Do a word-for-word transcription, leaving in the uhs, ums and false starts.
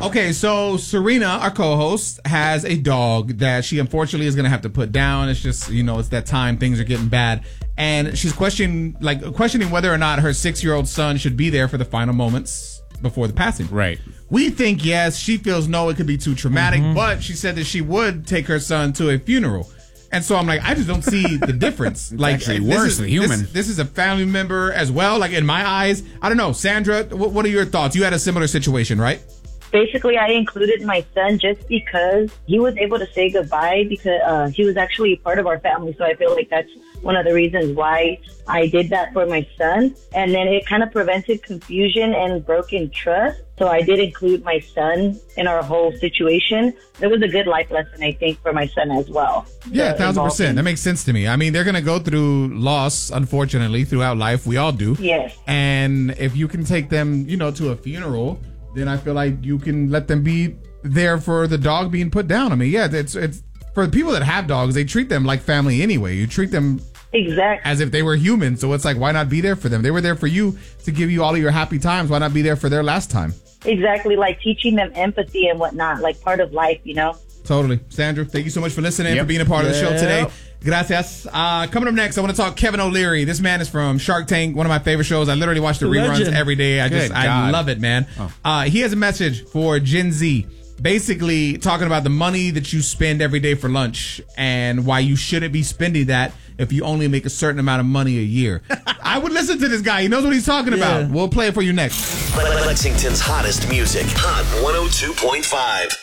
Okay, so Serena, our co-host, has a dog that she unfortunately is going to have to put down. It's just, you know, it's that time. Things are getting bad. And she's questioning, like, questioning whether or not her six-year-old son should be there for the final moments before the passing. Right. We think yes. She feels no, it could be too traumatic. Mm-hmm. But she said that she would take her son to a funeral. And so I'm like, I just don't see the difference. Like, actually worse than human. This, this is a family member as well. Like, in my eyes, I don't know. Sandra, what, what are your thoughts? You had a similar situation, right? Basically, I included my son just because he was able to say goodbye because uh, he was actually part of our family. So I feel like that's one of the reasons why I did that for my son. And then it kind of prevented confusion and broken trust. So I did include my son in our whole situation. It was a good life lesson, I think, for my son as well. Yeah, a thousand percent. That makes sense to me. I mean, they're going to go through loss, unfortunately, throughout life. We all do. Yes. And if you can take them, you know, to a funeral, then I feel like you can let them be there for the dog being put down. I mean, yeah, it's it's for the people that have dogs, they treat them like family anyway. You treat them exactly as if they were human. So it's like, why not be there for them? They were there for you to give you all of your happy times. Why not be there for their last time? Exactly, like teaching them empathy and whatnot, like part of life, you know? Totally. Sandra, thank you so much for listening, yep. for being a part yep. of the show today. Gracias. Uh, coming up next, I want to talk Kevin O'Leary. This man is from Shark Tank, one of my favorite shows. I literally watch the reruns every day. I just, Good I God. love it, man. Oh. Uh, he has a message for Gen Z, basically talking about the money that you spend every day for lunch and why you shouldn't be spending that if you only make a certain amount of money a year. I would listen to this guy. He knows what he's talking yeah. about. We'll play it for you next. Lexington's hottest music. Hot one oh two point five.